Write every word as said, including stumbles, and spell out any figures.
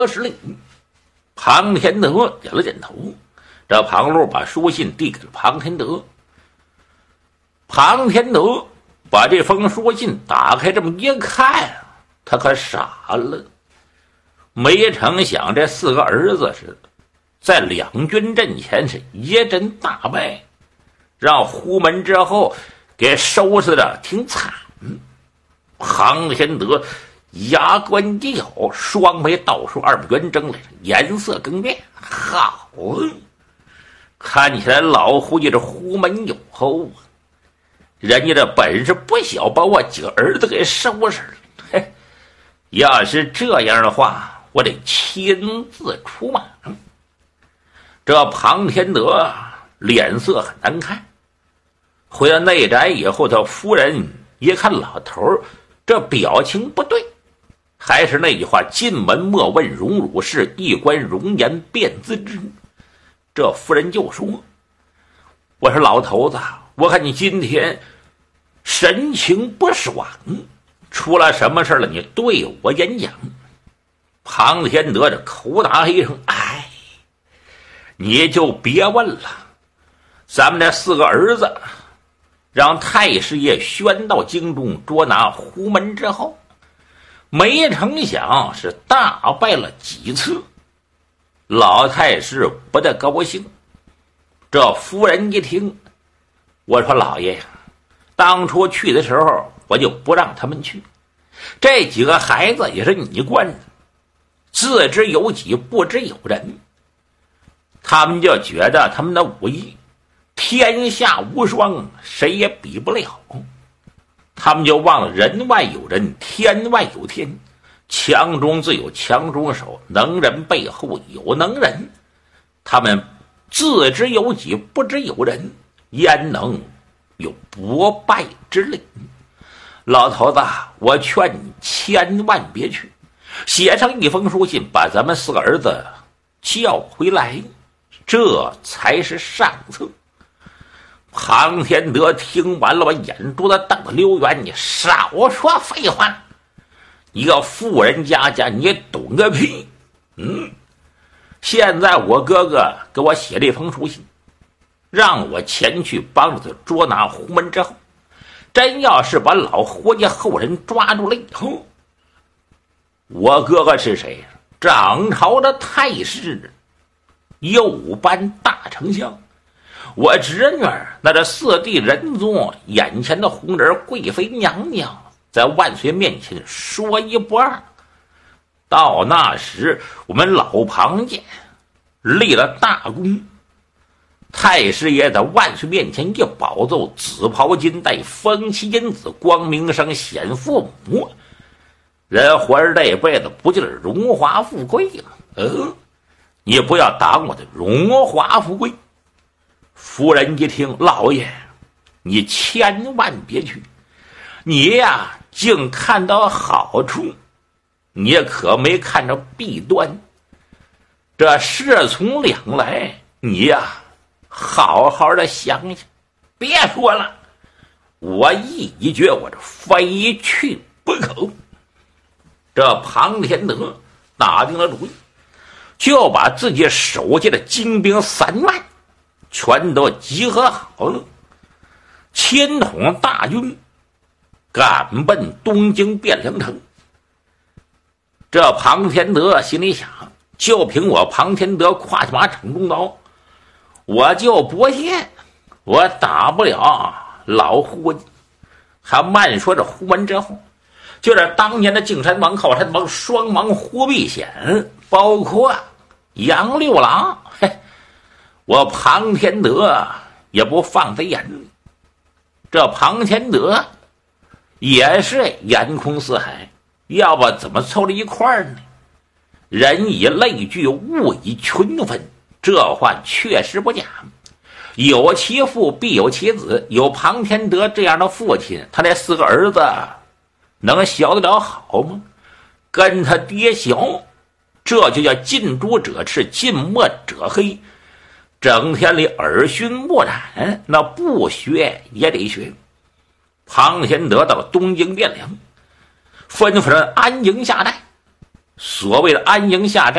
是令。庞天德点了点头，这庞禄把书信递给了庞天德。庞天德把这封书信打开，这么一看，他可傻了。没成想这四个儿子是在两军阵前是一阵大败，让胡门之后给收拾的挺惨。庞天德牙关一咬，双眉倒竖，二目圆睁来，颜色更变。好，看起来老胡家这胡门有后啊，人家这本事不小，把我几个儿子给收拾了。嘿，要是这样的话，我得亲自出马。这庞天德脸色很难看。回到内宅以后，他夫人一看老头这表情不对，还是那句话，进门莫问荣辱事，一观容颜便自知。这夫人就说，我说老头子，我看你今天神情不爽，出了什么事了？你对我演讲。庞天德这口打一声，哎，你就别问了。咱们这四个儿子让太师爷宣到京中捉拿胡门之后，没成想是大败了几次，老太师不大高兴。这夫人一听，我说老爷呀，当初去的时候我就不让他们去，这几个孩子也是你惯的，自知有己不知有人，他们就觉得他们的武艺天下无双，谁也比不了，他们就忘了人外有人，天外有天，强中自有强中手，能人背后有能人，他们自知有己不知有人，焉能有不败之力？老头子，我劝你千万别去，写上一封书信，把咱们四个儿子叫回来，这才是上策。庞天德听完了，把眼珠子瞪得溜圆，你少说废话，一个富人家家你懂个屁。嗯，现在我哥哥给我写了一封书信，让我前去帮着他捉拿胡门之后，真要是把老胡家后人抓住了以后，我哥哥是谁？掌朝的太师，右班大丞相。我侄女那这四弟人宗眼前的红人贵妃娘娘，在万岁面前说一不二。到那时我们老庞家立了大功，太师爷在万岁面前一保奏，紫袍金带，风旗银子，光明生，显父母，人活着这辈子不就是荣华富贵了？呃，你不要挡我的荣华富贵。夫人一听，老爷你千万别去，你呀净看到好处，你也可没看着弊端，这事从两来，你呀好好的想想。别说了，我一决，我这非去不可。这庞天德打定了主意，就把自己手下的精兵三万全都集合好了，牵统大军赶奔东京汴梁城。这庞天德心里想，就凭我庞天德跨马场中刀，我就不信我打不了老胡家。还慢说着胡门之后，就是当年的敬山王靠山王双王胡必显，包括杨六郎，嘿，我庞天德也不放在眼里。这庞天德也是眼空四海，要不怎么凑到一块儿呢？人以类聚，物以群分，这话确实不假。有其父必有其子，有庞天德这样的父亲，他那四个儿子能小得了好吗？跟他爹小，这就叫近朱者赤，近墨者黑，整天里耳熏目染，那不学也得学。庞天德到了东京汴梁，吩咐人安营下寨。所谓的安营下寨，